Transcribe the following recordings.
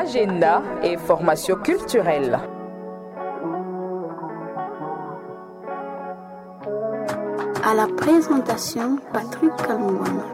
Agenda et formation culturelle. À la présentation, Patrick Kalungwana.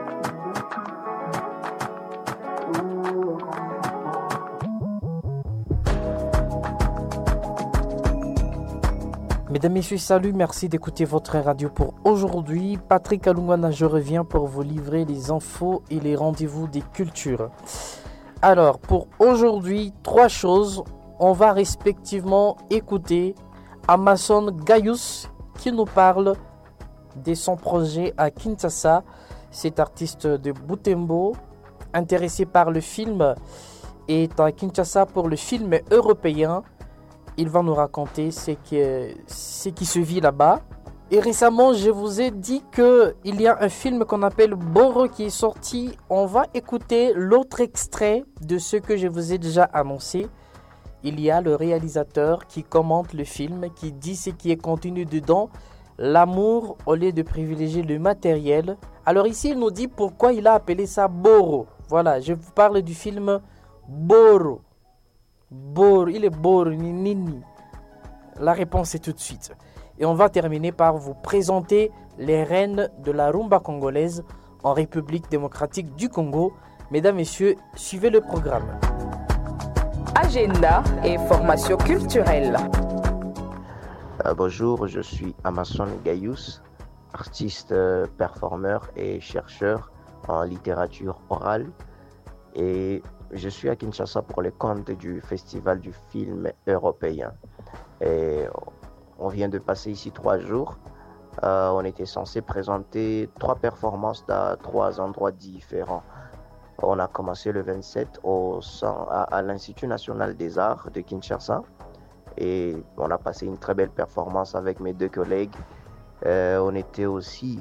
Mesdames, Messieurs, salut, merci d'écouter votre radio pour aujourd'hui. Patrick Kalungwana, je reviens pour vous livrer les infos et les rendez-vous des cultures. Alors, pour aujourd'hui, 3 choses. On va respectivement écouter Amason Gayus qui nous parle de son projet à Kinshasa. Cet artiste de Butembo, intéressé par le film, est à Kinshasa pour le film européen. Il va nous raconter ce qui se vit là-bas. Et récemment, je vous ai dit qu'il y a un film qu'on appelle Boro qui est sorti. On va écouter l'autre extrait de ce que je vous ai déjà annoncé. Il y a le réalisateur qui commente le film, qui dit ce qui est contenu dedans. L'amour au lieu de privilégier le matériel. Alors ici, il nous dit pourquoi il a appelé ça Boro. Voilà, je vous parle du film Boro. Boro, il est Boro, Nini. La réponse est tout de suite. Et on va terminer par vous présenter les reines de la rumba congolaise en République démocratique du Congo. Mesdames, Messieurs, suivez le programme. Agenda et formation culturelle. Bonjour, je suis Amason Gayus, artiste, performeur et chercheur en littérature orale. Et je suis à Kinshasa pour le compte du Festival du film européen. Et on vient de passer ici 3 jours. On était censé présenter 3 performances dans 3 endroits différents. On a commencé le 27 à l'Institut national des arts de Kinshasa. Et on a passé une très belle performance avec mes 2 collègues. On était aussi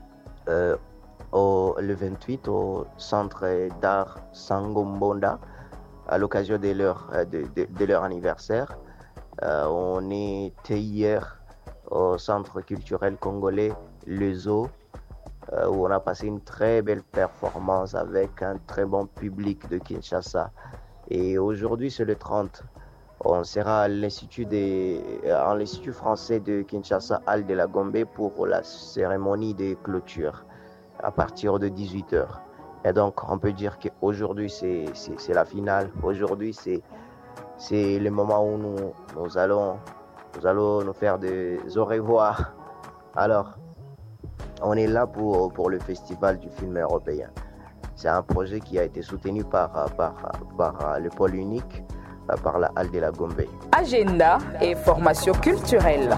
le 28 au centre d'art Sangombonda à l'occasion de leur anniversaire. On était hier au centre culturel congolais Le Zoo où on a passé une très belle performance avec un très bon public de Kinshasa. Et aujourd'hui c'est le 30. On sera à l'Institut français de Kinshasa, Halle de la Gombe, pour la cérémonie de clôture à partir de 18h. Et donc, on peut dire qu'aujourd'hui, c'est la finale. Aujourd'hui, c'est le moment où nous allons nous faire des au revoir. Alors, on est là pour le Festival du film européen. C'est un projet qui a été soutenu par le pôle unique, par la Halle de la Gombe. Agenda et formation culturelle.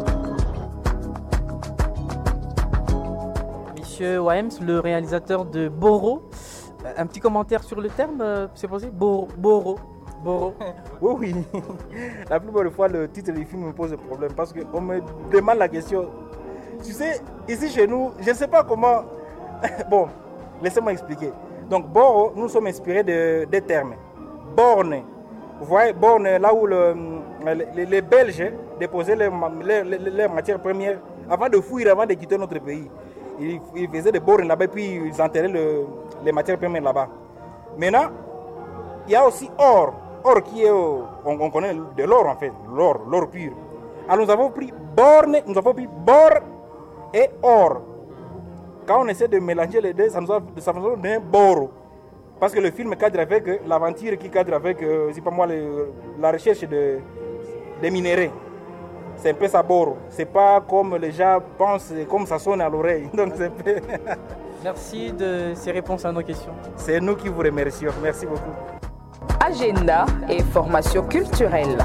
Monsieur Waems, le réalisateur de Boro, un petit commentaire sur le terme, c'est possible? Boro. Oui. La plupart des fois, le titre du film me pose problème parce qu'on me demande la question. Tu sais, ici chez nous, je ne sais pas comment... Bon, laissez-moi expliquer. Donc, Boro, nous sommes inspirés des termes. Borne. Vous voyez, borne, là où les Belges déposaient leurs matières premières avant de fuir, avant de quitter notre pays. Ils faisaient des bornes là-bas et puis ils enterraient les matières premières là-bas. Maintenant, il y a aussi or. Or qui est, on connaît de l'or en fait, l'or pur. Alors nous avons pris borne, nous avons pris bord et or. Quand on essaie de mélanger les deux, ça nous donne boro. Parce que le film cadre avec l'aventure qui cadre avec, c'est pas moi, la recherche des minéraux. C'est un peu ça, boro. C'est pas comme les gens pensent, comme ça sonne à l'oreille. Donc c'est un peu... Merci de ces réponses à nos questions. C'est nous qui vous remercions. Merci beaucoup. Agenda et formation culturelle.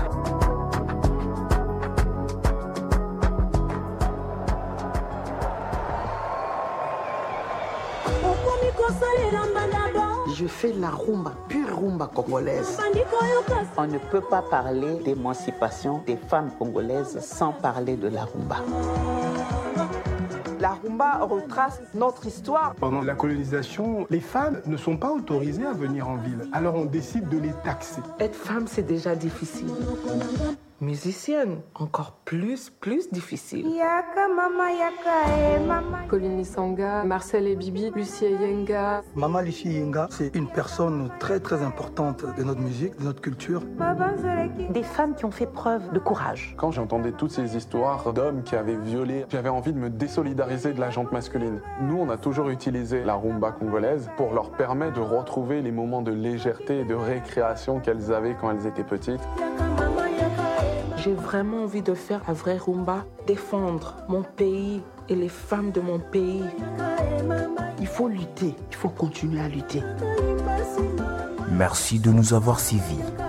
Je fais la rumba, pure rumba congolaise. On ne peut pas parler d'émancipation des femmes congolaises sans parler de la rumba. La rumba retrace notre histoire. Pendant la colonisation, les femmes ne sont pas autorisées à venir en ville. Alors on décide de les taxer. Être femme, c'est déjà difficile. musicienne, encore plus difficile. Pauline Lissanga, Marcel et Bibi, Lucie Yenga. Mama Lucie Yenga, c'est une personne très importante de notre musique, de notre culture. Des femmes qui ont fait preuve de courage. Quand j'entendais toutes ces histoires d'hommes qui avaient violé, j'avais envie de me désolidariser de la gente masculine. Nous, on a toujours utilisé la rumba congolaise pour leur permettre de retrouver les moments de légèreté et de récréation qu'elles avaient quand elles étaient petites. J'ai vraiment envie de faire la vraie rumba, défendre mon pays et les femmes de mon pays. Il faut lutter, il faut continuer à lutter. Merci de nous avoir suivis.